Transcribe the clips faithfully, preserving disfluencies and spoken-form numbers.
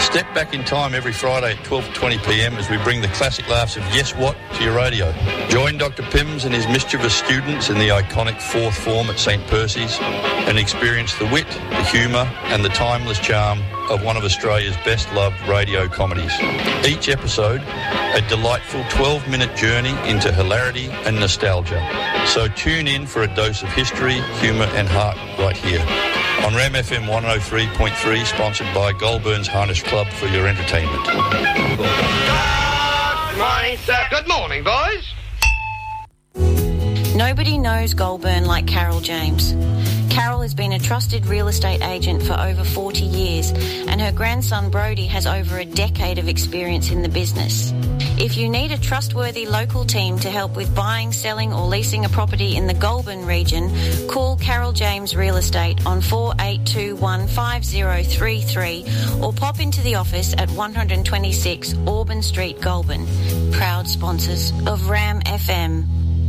Step back in time every Friday at twelve twenty p m as we bring the classic laughs of Yes What to your radio. Join Doctor Pims and his mischievous students in the iconic fourth form at St Percy's and experience the wit, the humour and the timeless charm of one of Australia's best-loved radio comedies. Each episode, a delightful twelve-minute journey into hilarity and nostalgia. So tune in for a dose of history, humour and heart right here on Ram F M one oh three point three, sponsored by Goulburn's Harness Club for your entertainment. Good morning, sir. Good morning, boys. Nobody knows Goulburn like Carol James. Carol has been a trusted real estate agent for over forty years, and her grandson Brody has over a decade of experience in the business. If you need a trustworthy local team to help with buying, selling or leasing a property in the Goulburn region, call Carol James Real Estate on four eight two one, five oh three three or pop into the office at one twenty-six Auburn Street, Goulburn. Proud sponsors of Ram F M.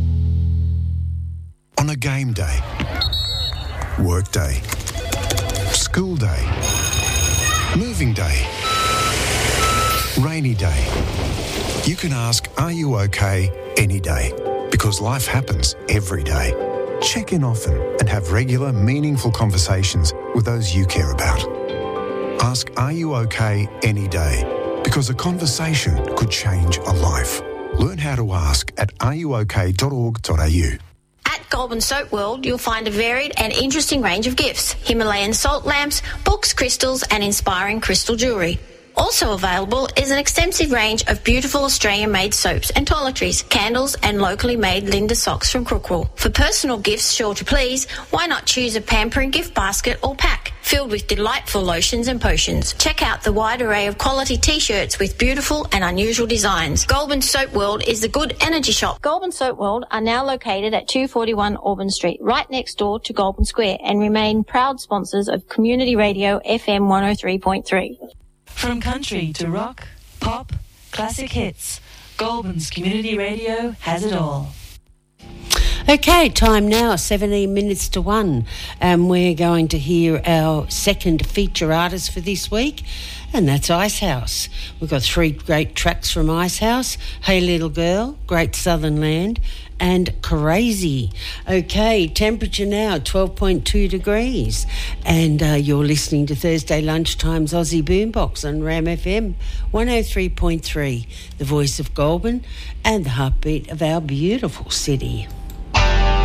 On a game day, work day, school day, moving day, rainy day, you can ask, are you okay, any day? Because life happens every day. Check in often and have regular, meaningful conversations with those you care about. Ask, are you okay, any day? Because a conversation could change a life. Learn how to ask at are you okay dot org dot a u. At Goulburn Soap World, you'll find a varied and interesting range of gifts: Himalayan salt lamps, books, crystals and inspiring crystal jewellery. Also available is an extensive range of beautiful Australian-made soaps and toiletries, candles and locally made Linda socks from Crookwell. For personal gifts sure to please, why not choose a pampering gift basket or pack filled with delightful lotions and potions. Check out the wide array of quality T-shirts with beautiful and unusual designs. Goulburn Soap World is the good energy shop. Goulburn Soap World are now located at two forty-one Auburn Street, right next door to Goulburn Square, and remain proud sponsors of Community Radio F M one oh three point three. From country to rock, pop, classic hits, Goulburn's Community Radio has it all. Okay, time now, seventeen minutes to one, and we're going to hear our second feature artist for this week, and that's Icehouse. We've got three great tracks from Icehouse: Hey Little Girl, Great Southern Land, and Crazy. Okay, temperature now twelve point two degrees, and uh, you're listening to Thursday Lunchtime's Aussie Boombox on Ram F M one oh three point three, the voice of Goulburn and the heartbeat of our beautiful city.